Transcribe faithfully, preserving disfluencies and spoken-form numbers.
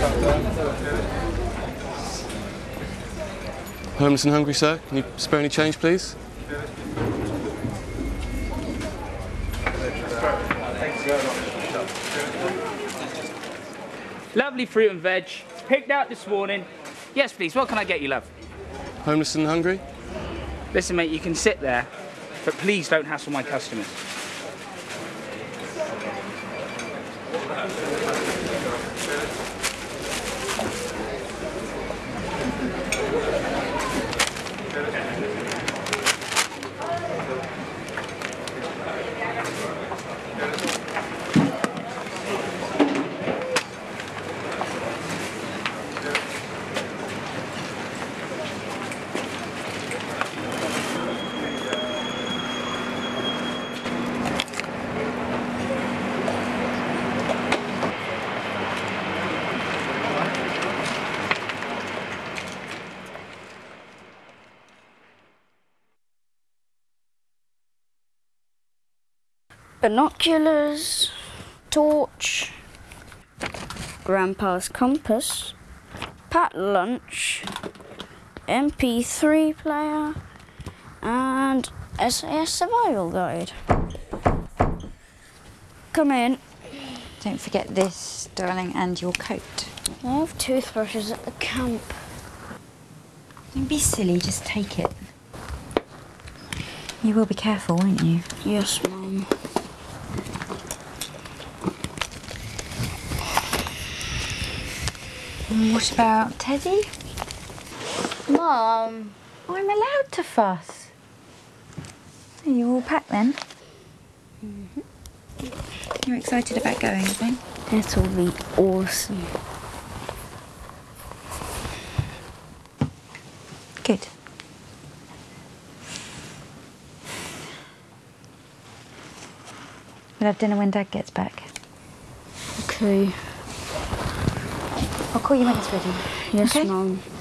Homeless and hungry, sir? Can you spare any change, please? Lovely fruit and veg, picked out this morning. Yes, please, what can I get you, love? Homeless and hungry? Listen, mate, you can sit there, but please don't hassle my customers. Binoculars, torch, Grandpa's compass, packed lunch, M P three player, and S A S survival guide. Come in. Don't forget this, darling, and your coat. I have toothbrushes at the camp. Don't be silly, just take it. You will be careful, won't you? Yes, Mum. What about Teddy? Mum. I'm allowed to fuss. Are you all packed then? Mm-hmm. You're excited about going, I think? It'll be awesome. Good. We'll have dinner when Dad gets back. Okay. I'll call you when it's ready. Yes, okay? Mum.